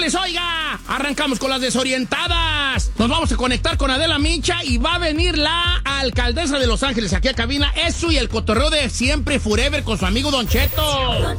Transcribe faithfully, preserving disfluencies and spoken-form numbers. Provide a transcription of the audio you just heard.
señores, oiga, arrancamos con las desorientadas. Nos vamos a conectar con Adela Micha y va a venir la alcaldesa de Los Ángeles aquí a cabina. Eso y el cotorreo de siempre, forever, con su amigo Don Cheto.